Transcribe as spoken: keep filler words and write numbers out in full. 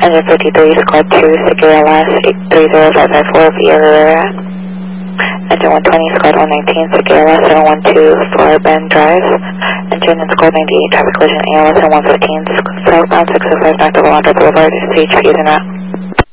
Engine fifty-three, squad two, Secure L S eight three zero five five four via Rivera. Engine one twenty, squad one nineteen, Secure L S seven one two, Flower Bend Drive. Engine and squad ninety-eight, traffic collision A L S one fifteen, southbound six oh five north of Alondra Boulevard, C H P is in route.